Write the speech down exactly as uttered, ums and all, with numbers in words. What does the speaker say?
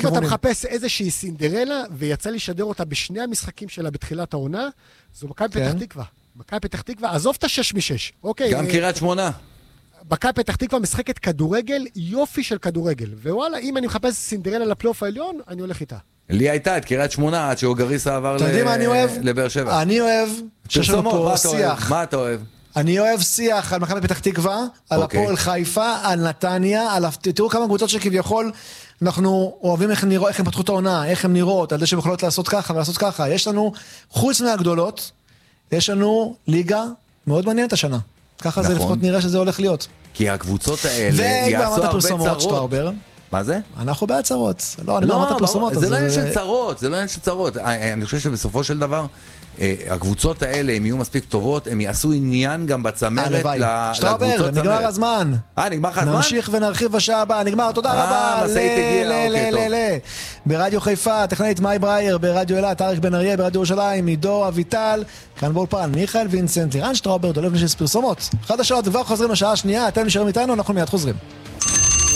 אם אתה מחפש איזושהי סינדרלה, ויצא לשדר אותה בשני המשחקים שלה בתחילת העונה, זו מכבי פתח תקווה. מכבי פתח תקווה, עזוב את השש משש. גם קריית שמונה. מכבי פתח תקווה משחקת כדורגל, יופי של כדורגל. ווואלה, אם אני מחפש סינדרלה לפלייאוף העליון, אני הולך איתה. לי הייתה את קריית שמונה, עד שאוגריסה עבר לבאר שבע. אני אוהב שיש לנו פה שיח. מה אתה אוהב? אני אוהב שיח על מכבי פתח תקווה, על הפועל חיפה, על נתניה, על... תראו כמה קבוצות שכביכול אנחנו אוהבים איך הם, נרא... איך הם פתחו את העונה, איך הם נראות, על זה שהם יכולות לעשות ככה ולעשות ככה. יש לנו, חוץ מהגדולות, יש לנו ליגה מאוד מעניינת השנה. ככה נכון. זה לפחות נראה שזה הולך להיות. כי הקבוצות האלה יעשו הרבה צרות. מה זה? אנחנו בהצהרות. לא, אני לא אמרת פרסומות. זה לא עניין של צרות, זה לא עניין של צרות. אני חושב שבסופו של דבר, הקבוצות האלה, הם יהיו מספיק טובות, הם יעשו עניין גם בצמרת לקבוצות שטראובר, נגמר הזמן. אה, נגמר לך הזמן? נמשיך ונרחיב בשעה הבאה, נגמר, תודה רבה. ברדיו חיפה, טכנאית מאי ברייר, ברדיו אילת, אריק בן אריה, ברדיו ירושלים, עידו אביטל, כאן באולפן, מיכאל וינסנט, לירן שטראובר, דולב נשס פרסומות. חדשות, כבר חוזרים לשעה השנייה, אתם נשארים איתנו, אנחנו מיד חוזרים.